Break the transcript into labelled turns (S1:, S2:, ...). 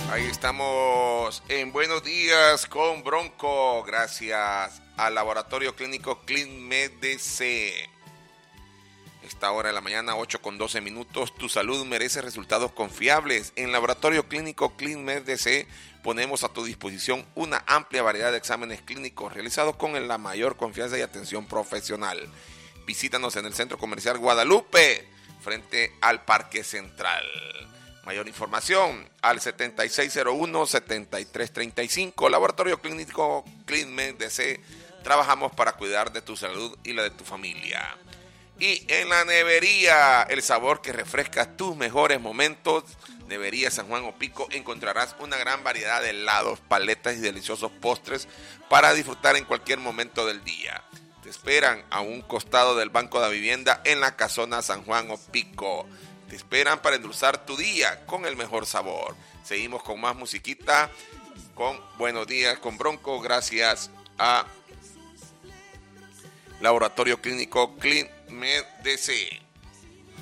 S1: Ahí estamos en Buenos Días con Bronco, gracias al Laboratorio Clínico ClinMedDC. Esta hora de la mañana, 8:12. Tu salud merece resultados confiables. En Laboratorio Clínico ClinMedDC ponemos a tu disposición una amplia variedad de exámenes clínicos realizados con la mayor confianza y atención profesional. Visítanos en el Centro Comercial Guadalupe, frente al Parque Central. Mayor información al 7601-7335. Laboratorio Clínico ClinMedDC. Trabajamos para cuidar de tu salud y la de tu familia. Y en la nevería, el sabor que refresca tus mejores momentos. Nevería San Juan Opico, encontrarás una gran variedad de helados, paletas y deliciosos postres para disfrutar en cualquier momento del día. Te esperan a un costado del Banco de la Vivienda en la Casona San Juan Opico. Te esperan para endulzar tu día con el mejor sabor. Seguimos con más musiquita, con Buenos Días con Bronco, gracias a Laboratorio Clínico ClinMedDC.